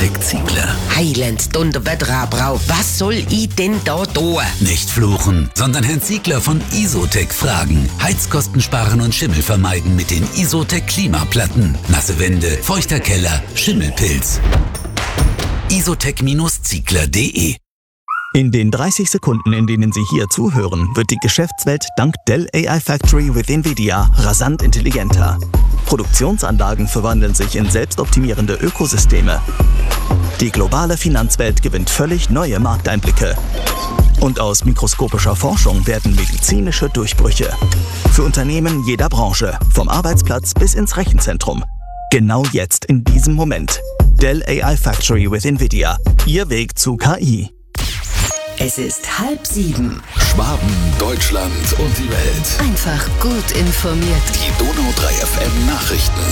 Isotec-Ziegler. Heiland, Donnerwetter, was soll ich denn da tun? Nicht fluchen, sondern Herrn Ziegler von Isotec fragen. Heizkosten sparen und Schimmel vermeiden mit den Isotec-Klimaplatten. Nasse Wände, feuchter Keller, Schimmelpilz. isotec-ziegler.de. In den 30 Sekunden, in denen Sie hier zuhören, wird die Geschäftswelt dank Dell AI Factory with NVIDIA rasant intelligenter. Produktionsanlagen verwandeln sich in selbstoptimierende Ökosysteme. Die globale Finanzwelt gewinnt völlig neue Markteinblicke. Und aus mikroskopischer Forschung werden medizinische Durchbrüche. Für Unternehmen jeder Branche, vom Arbeitsplatz bis ins Rechenzentrum. Genau jetzt, in diesem Moment. Dell AI Factory with NVIDIA. Ihr Weg zu KI. Es ist 6:30. Schwaben, Deutschland und die Welt. Einfach gut informiert. Die Donau 3 FM Nachrichten.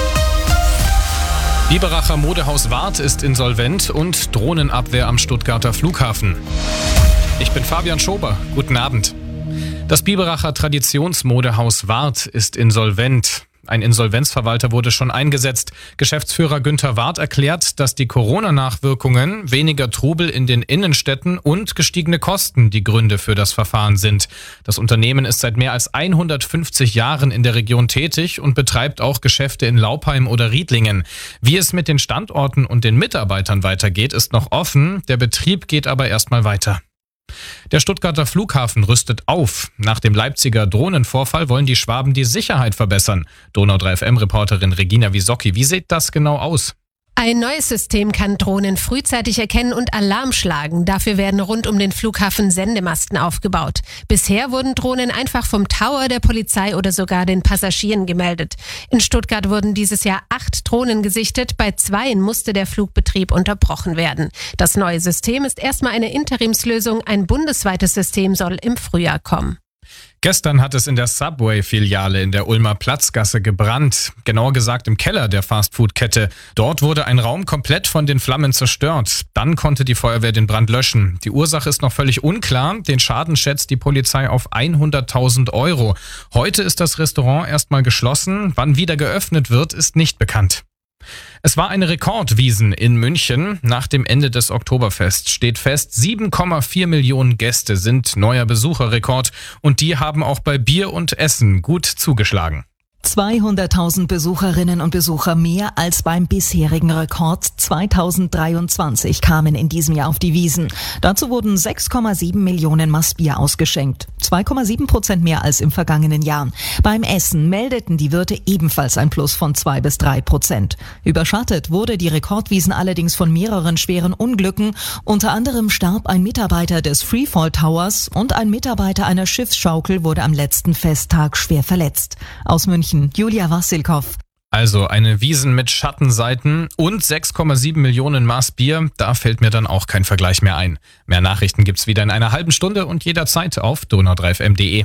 Biberacher Modehaus Wart ist insolvent und Drohnenabwehr am Stuttgarter Flughafen. Ich bin Fabian Schober. Guten Abend. Das Biberacher Traditionsmodehaus Wart ist insolvent. Ein Insolvenzverwalter wurde schon eingesetzt. Geschäftsführer Günther Wart erklärt, dass die Corona-Nachwirkungen, weniger Trubel in den Innenstädten und gestiegene Kosten die Gründe für das Verfahren sind. Das Unternehmen ist seit mehr als 150 Jahren in der Region tätig und betreibt auch Geschäfte in Laupheim oder Riedlingen. Wie es mit den Standorten und den Mitarbeitern weitergeht, ist noch offen. Der Betrieb geht aber erstmal weiter. Der Stuttgarter Flughafen rüstet auf. Nach dem Leipziger Drohnenvorfall wollen die Schwaben die Sicherheit verbessern. Donau 3 FM-Reporterin Regina Wisocki, wie sieht das genau aus? Ein neues System kann Drohnen frühzeitig erkennen und Alarm schlagen. Dafür werden rund um den Flughafen Sendemasten aufgebaut. Bisher wurden Drohnen einfach vom Tower der Polizei oder sogar den Passagieren gemeldet. In Stuttgart wurden dieses Jahr 8 Drohnen gesichtet. Bei 2 musste der Flugbetrieb unterbrochen werden. Das neue System ist erstmal eine Interimslösung. Ein bundesweites System soll im Frühjahr kommen. Gestern hat es in der Subway-Filiale in der Ulmer Platzgasse gebrannt. Genauer gesagt im Keller der Fastfood-Kette. Dort wurde ein Raum komplett von den Flammen zerstört. Dann konnte die Feuerwehr den Brand löschen. Die Ursache ist noch völlig unklar. Den Schaden schätzt die Polizei auf 100.000 €. Heute ist das Restaurant erstmal geschlossen. Wann wieder geöffnet wird, ist nicht bekannt. Es war eine Rekordwiesn in München. Nach dem Ende des Oktoberfests steht fest, 7,4 Millionen Gäste sind neuer Besucherrekord und die haben auch bei Bier und Essen gut zugeschlagen. 200.000 Besucherinnen und Besucher mehr als beim bisherigen Rekord 2023 kamen in diesem Jahr auf die Wiesn. Dazu wurden 6,7 Millionen Maß Bier ausgeschenkt. 2,7% mehr als im vergangenen Jahr. Beim Essen meldeten die Wirte ebenfalls ein Plus von 2 bis 3%. Überschattet wurde die Rekordwiesn allerdings von mehreren schweren Unglücken. Unter anderem starb ein Mitarbeiter des Freefall Towers und ein Mitarbeiter einer Schiffsschaukel wurde am letzten Festtag schwer verletzt. Aus München, Julia Wassilkow. Also eine Wiesn mit Schattenseiten und 6,7 Millionen Maß Bier, da fällt mir dann auch kein Vergleich mehr ein. Mehr Nachrichten gibt's wieder in einer halben Stunde und jederzeit auf donau3fm.de.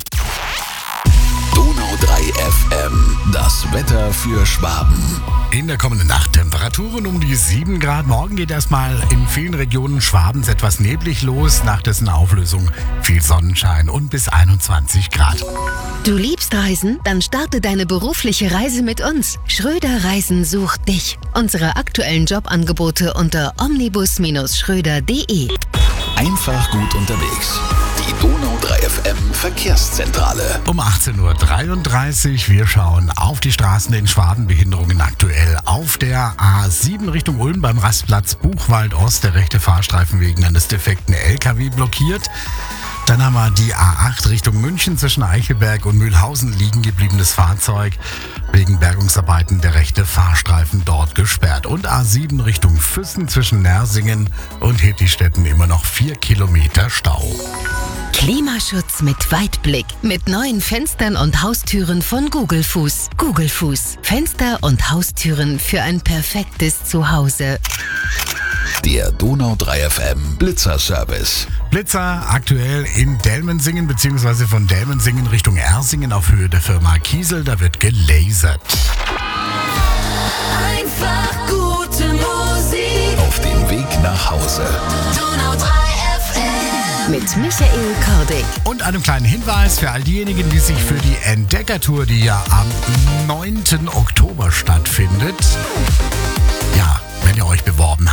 Donau 3 FM, das Wetter für Schwaben. In der kommenden Nacht Temperaturen um die 7 Grad. Morgen geht erstmal in vielen Regionen Schwabens etwas neblig los. Nach dessen Auflösung viel Sonnenschein und bis 21 Grad. Du liebst Reisen? Dann starte deine berufliche Reise mit uns. Schröder Reisen sucht dich. Unsere aktuellen Jobangebote unter omnibus-schröder.de. Einfach gut unterwegs. Die Donau 3 FM Verkehrszentrale. Um 18.33 Uhr. Wir schauen auf die Straßen in Schwaben. Behinderungen aktuell auf der A7 Richtung Ulm beim Rastplatz Buchwald Ost. Der rechte Fahrstreifen wegen eines defekten LKW blockiert. Dann haben wir die A8 Richtung München zwischen Eichelberg und Mühlhausen liegen gebliebenes Fahrzeug. Wegen Bergungsarbeiten der rechte Fahrstreifen dort gesperrt. Und A7 Richtung Füssen zwischen Nersingen und Hittistetten immer noch 4 Kilometer Stau. Klimaschutz mit Weitblick. Mit neuen Fenstern und Haustüren von Gugelfuß. Gugelfuß. Fenster und Haustüren für ein perfektes Zuhause. Der Donau 3 FM Blitzer-Service. Blitzer aktuell in Delmensingen bzw. von Delmensingen Richtung Ersingen auf Höhe der Firma Kiesel. Da wird gelasert. Einfach gute Musik. Auf dem Weg nach Hause. Donau 3 FM. Mit Michael Kordig. Und einem kleinen Hinweis für all diejenigen, die sich für die Entdeckertour, die ja am 9. Oktober stattfindet, ja, wenn ihr euch beworben habt,